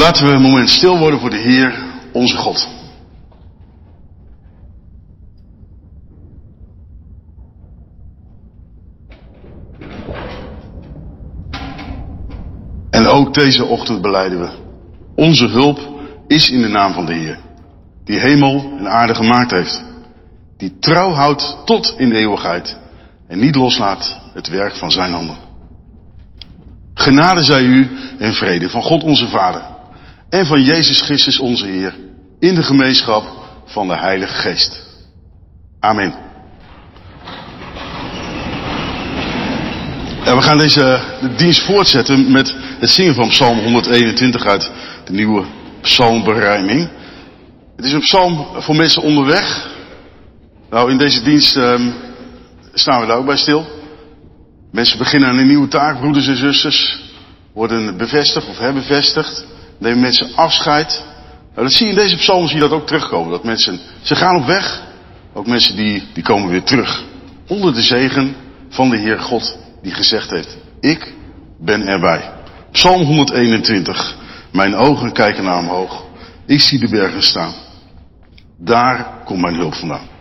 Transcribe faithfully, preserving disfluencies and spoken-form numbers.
Laten we een moment stil worden voor de Heer, onze God. En ook deze ochtend belijden we. Onze hulp is in de naam van de Heer, die hemel en aarde gemaakt heeft. Die trouw houdt tot in de eeuwigheid en niet loslaat het werk van zijn handen. Genade zij u en vrede van God onze Vader en van Jezus Christus onze Heer in de gemeenschap van de Heilige Geest. Amen. En we gaan deze de dienst voortzetten met het zingen van Psalm honderdeenentwintig uit de nieuwe psalmberijming. Het is een psalm voor mensen onderweg. Nou, in deze dienst um, staan we daar ook bij stil. Mensen beginnen aan een nieuwe taak, broeders en zusters worden bevestigd of herbevestigd. Nemen mensen afscheid. Nou, dat zie je in deze psalm, zie je dat ook terugkomen. Dat mensen, ze gaan op weg. Ook mensen die, die komen weer terug. Onder de zegen van de Heer God die gezegd heeft, ik ben erbij. Psalm honderdeenentwintig. Mijn ogen kijken naar omhoog. Ik zie de bergen staan. Daar komt mijn hulp vandaan.